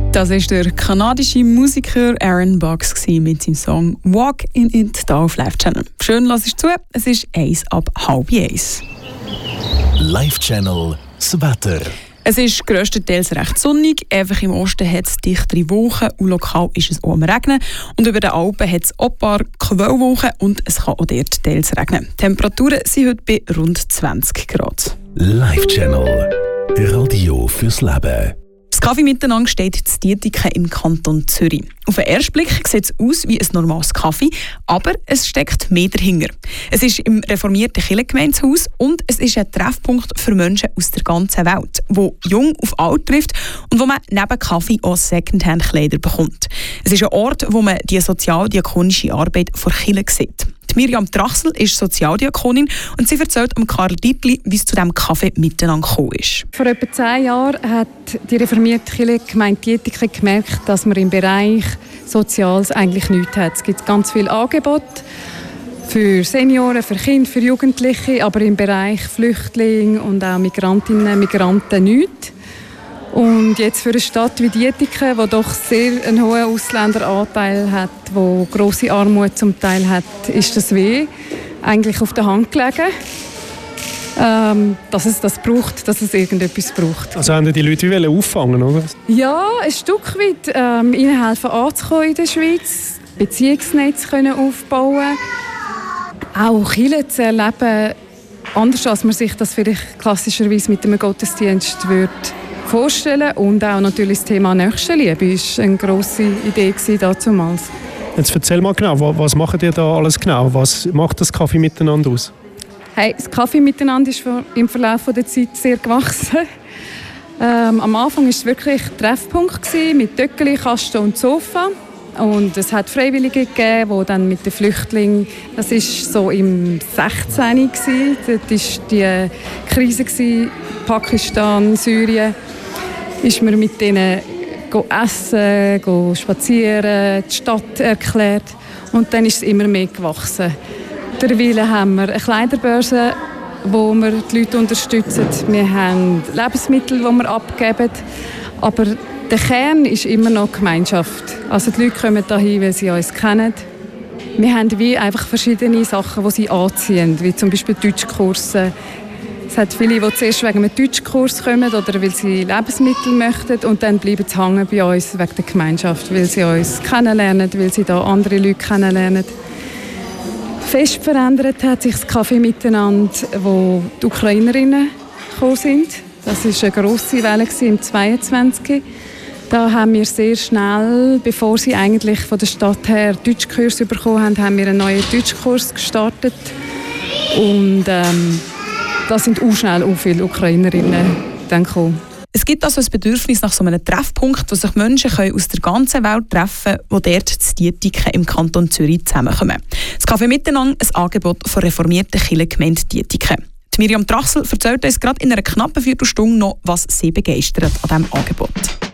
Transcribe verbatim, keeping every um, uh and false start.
Das war der kanadische Musiker Aaron Bucks mit seinem Song «Walk in It» hier auf Live Channel. Schön, lass es zu. Es ist eins ab halb eins. Live Channel, das Wetter. Es ist grösstenteils recht sonnig, einfach im Osten hat es dichtere Wolken und lokal ist es auch am Regnen. Und über den Alpen hat es auch ein paar Quellwolken und es kann auch dort teils regnen. Die Temperaturen sind heute bei rund zwanzig Grad. Live Channel, Radio fürs Leben. Das Kaffee miteinander steht in Dietiken im Kanton Zürich. Auf den ersten Blick sieht es aus wie ein normales Kaffee, aber es steckt mehr dahinter. Es ist im reformierten Kirchengemeindehaus und es ist ein Treffpunkt für Menschen aus der ganzen Welt, wo jung auf alt trifft und wo man neben Kaffee auch Secondhand-Kleider bekommt. Es ist ein Ort, wo man die sozialdiakonische Arbeit vor Kirche sieht. Die Miriam Trachsel ist Sozialdiakonin und sie erzählt am Karl Dietli, wie es zu diesem Kaffee miteinander gekommen ist. Vor etwa zehn Jahren hat die reformierte Kirchengemeinde Dietiken gemerkt, dass man im Bereich Soziales eigentlich nichts hat. Es gibt ganz viele Angebote für Senioren, für Kinder, für Jugendliche, aber im Bereich Flüchtlinge und auch Migrantinnen und Migranten nichts. Und jetzt für eine Stadt wie Dietiken, die doch sehr einen hohen Ausländeranteil hat, die grosse Armut zum Teil hat, ist das weh eigentlich auf der Hand gelegen, ähm, dass es das braucht, dass es irgendetwas braucht. Also haben die Leute wie auffangen, oder? Ja, ein Stück weit. Ähm, ihnen helfen anzukommen in der Schweiz, Beziehungsnetz können aufbauen, auch Kirche zu erleben, anders als man sich das vielleicht klassischerweise mit einem Gottesdienst würde vorstellen. Und auch natürlich das Thema Nächstenliebe war eine grosse Idee damals. Jetzt erzähl mal genau, was macht ihr da alles genau? Was macht das Kaffee miteinander aus? Hey, das Kaffee miteinander ist im Verlauf der Zeit sehr gewachsen. Ähm, am Anfang war es wirklich ein Treffpunkt mit Töckeli, Kasten und Sofa. Und es hat Freiwillige gegeben, die dann mit den Flüchtlingen, das war so im sechzehn. Dort war die Krise, Pakistan, Syrien. Ist man mit denen essen, go spazieren, die Stadt erklärt. Und dann ist es immer mehr gewachsen. Mittlerweile haben wir eine Kleiderbörse, wo wir die Leute unterstützen. Wir haben Lebensmittel, die wir abgeben. Aber der Kern ist immer noch Gemeinschaft. Also die Leute kommen hierhin, weil sie uns kennen. Wir haben wie einfach verschiedene Sachen, die sie anziehen, wie zum Beispiel Deutschkurse. Es hat viele, die zuerst wegen einem Deutschkurs kommen oder weil sie Lebensmittel möchten und dann bleiben sie hängen bei uns wegen der Gemeinschaft, weil sie uns kennenlernen, weil sie da andere Leute kennenlernen. Fest verändert hat sich das Kaffee miteinander, wo die Ukrainerinnen gekommen sind. Das war eine grosse Welle im zweiundzwanzig. Da haben wir sehr schnell, bevor sie eigentlich von der Stadt her Deutschkurs bekommen haben, haben wir einen neuen Deutschkurs gestartet. Und ähm, da sind auch schnell auch viele Ukrainerinnen dann gekommen. Es gibt also ein Bedürfnis nach so einem Treffpunkt, wo sich Menschen aus der ganzen Welt treffen können, die dort zu Dietiken im Kanton Zürich zusammenkommen. Das Kaffee miteinander, ein Angebot von reformierten Kirchengemeinde Dietiken. Die Miriam Trachsel erzählt uns gerade in einer knappen Viertelstunde noch, was sie begeistert an diesem Angebot.